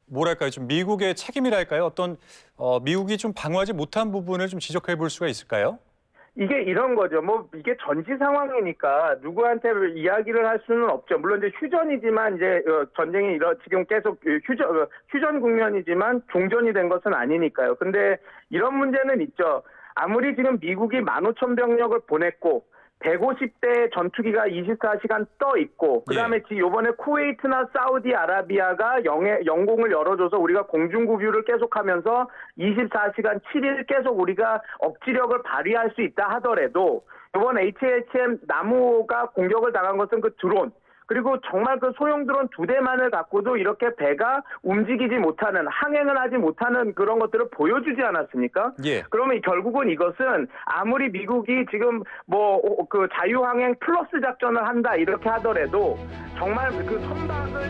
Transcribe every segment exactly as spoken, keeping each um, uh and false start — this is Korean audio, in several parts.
뭐랄까요? 좀 미국의 책임이랄까요? 어떤 어, 미국이 좀 방어하지 못한 부분을 좀 지적해 볼 수가 있을까요? 이게 이런 거죠. 뭐 이게 전시 상황이니까 누구한테 이야기를 할 수는 없죠. 물론 이제 휴전이지만 이제 전쟁이 이러 지금 계속 휴전 휴전 국면이지만 종전이 된 것은 아니니까요. 근데 이런 문제는 있죠. 아무리 지금 미국이 만 오천 병력을 보냈고 백오십 대 전투기가 이십사 시간 떠 있고 그다음에 예. 지금 이번에 쿠웨이트나 사우디아라비아가 영해, 영공을 열어줘서 우리가 공중구비를 계속하면서 이십사 시간 칠 일 계속 우리가 억지력을 발휘할 수 있다 하더라도 이번 에이치에이치엠 나무호가 공격을 당한 것은 그 드론 그리고 정말 그 소형 드론 두 대만을 갖고도 이렇게 배가 움직이지 못하는 항행을 하지 못하는 그런 것들을 보여주지 않았습니까? 예. 그러면 결국은 이것은 아무리 미국이 지금 뭐 그 자유항행 플러스 작전을 한다 이렇게 하더라도 정말 그 선박을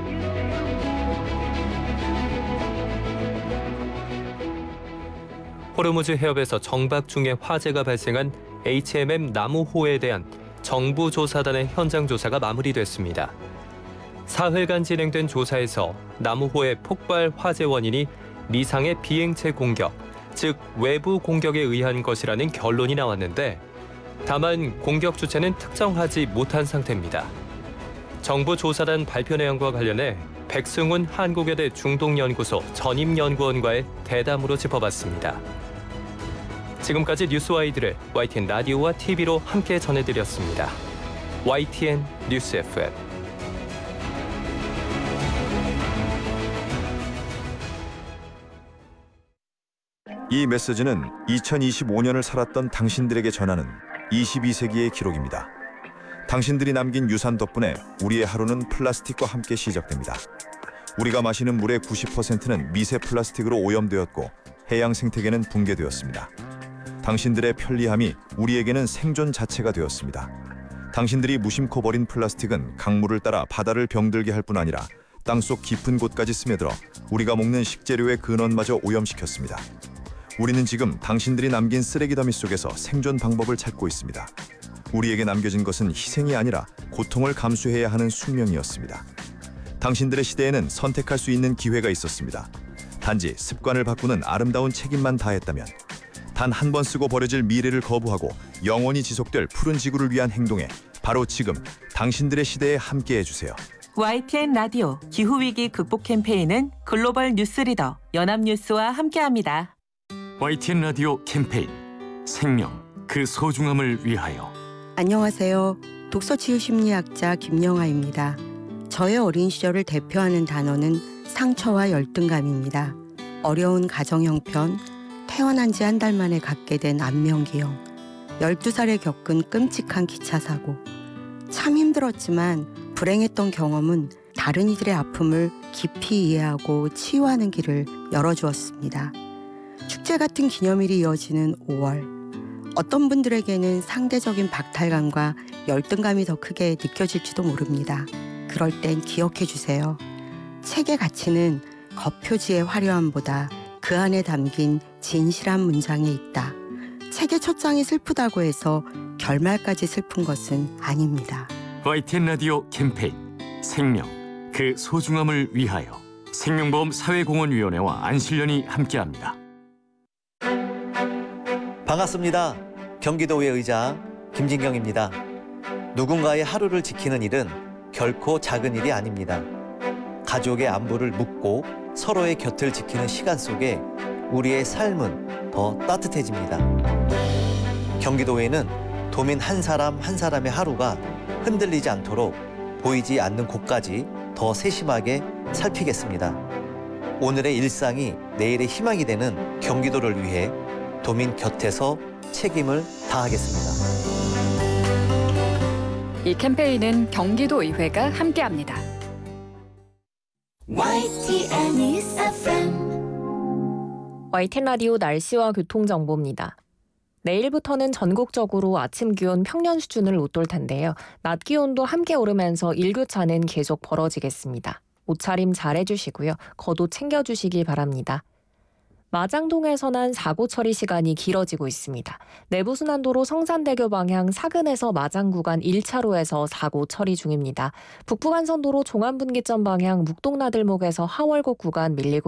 호르무즈 해협에서 정박 중에 화재가 발생한 에이치엠엠 나무호에 대한 정부 조사단의 현장 조사가 마무리됐습니다. 사흘간 진행된 조사에서 나무호의 폭발 화재 원인이 미상의 비행체 공격, 즉 외부 공격에 의한 것이라는 결론이 나왔는데 다만 공격 주체는 특정하지 못한 상태입니다. 정부 조사단 발표 내용과 관련해 백승훈 한국여대 중동연구소 전임연구원과의 대담으로 짚어봤습니다. 지금까지 뉴스와이드를 와이티엔 라디오와 티비로 함께 전해드렸습니다. 와이티엔 뉴스 에프엠. 이 메시지는 이천이십오 년을 살았던 당신들에게 전하는 이십이 세기의 기록입니다. 당신들이 남긴 유산 덕분에 우리의 하루는 플라스틱과 함께 시작됩니다. 우리가 마시는 물의 구십 퍼센트는 미세 플라스틱으로 오염되었고 해양 생태계는 붕괴되었습니다. 당신들의 편리함이 우리에게는 생존 자체가 되었습니다. 당신들이 무심코 버린 플라스틱은 강물을 따라 바다를 병들게 할 뿐 아니라 땅속 깊은 곳까지 스며들어 우리가 먹는 식재료의 근원마저 오염시켰습니다. 우리는 지금 당신들이 남긴 쓰레기 더미 속에서 생존 방법을 찾고 있습니다. 우리에게 남겨진 것은 희생이 아니라 고통을 감수해야 하는 숙명이었습니다. 당신들의 시대에는 선택할 수 있는 기회가 있었습니다. 단지 습관을 바꾸는 아름다운 책임만 다했다면 단 한 번 쓰고 버려질 미래를 거부하고 영원히 지속될 푸른 지구를 위한 행동에 바로 지금 당신들의 시대에 함께해 주세요. 와이티엔 라디오 기후위기 극복 캠페인은 글로벌 뉴스리더 연합뉴스와 함께합니다. 와이티엔 라디오 캠페인 생명 그 소중함을 위하여. 안녕하세요. 독서치유심리학자 김영아입니다. 저의 어린 시절을 대표하는 단어는 상처와 열등감입니다. 어려운 가정 형편, 태어난 지 한 달 만에 갖게 된 안면기형, 열두 살에 겪은 끔찍한 기차 사고. 참 힘들었지만 불행했던 경험은 다른 이들의 아픔을 깊이 이해하고 치유하는 길을 열어주었습니다. 축제 같은 기념일이 이어지는 오월. 어떤 분들에게는 상대적인 박탈감과 열등감이 더 크게 느껴질지도 모릅니다. 그럴 땐 기억해 주세요. 책의 가치는 겉표지의 화려함보다 그 안에 담긴 진실한 문장에 있다. 책의 첫 장이 슬프다고 해서 결말까지 슬픈 것은 아닙니다. 와이티엔 라디오 캠페인 생명 그 소중함을 위하여 생명보험 사회공헌위원회와 안실련이 함께합니다. 반갑습니다. 경기도의회 의장 김진경입니다. 누군가의 하루를 지키는 일은 결코 작은 일이 아닙니다. 가족의 안부를 묻고 서로의 곁을 지키는 시간 속에 우리의 삶은 더 따뜻해집니다. 경기도의회는 도민 한 사람 한 사람의 하루가 흔들리지 않도록 보이지 않는 곳까지 더 세심하게 살피겠습니다. 오늘의 일상이 내일의 희망이 되는 경기도를 위해 도민 곁에서 책임을 다하겠습니다. 이 캠페인은 경기도의회가 함께합니다. 와이티엔 뉴스 에프엠. 와이티엔 라디오 날씨와 교통정보입니다. 내일부터는 전국적으로 아침 기온 평년 수준을 웃돌 텐데요. 낮 기온도 함께 오르면서 일교차는 계속 벌어지겠습니다. 옷차림 잘 해주시고요. 겉옷 챙겨주시기 바랍니다. 마장동에서 난 사고 처리 시간이 길어지고 있습니다. 내부순환도로 성산대교 방향 사근에서 마장 구간 일 차로에서 사고 처리 중입니다. 북부간선도로 종안분기점 방향 묵동나들목에서 하월곡 구간 밀리고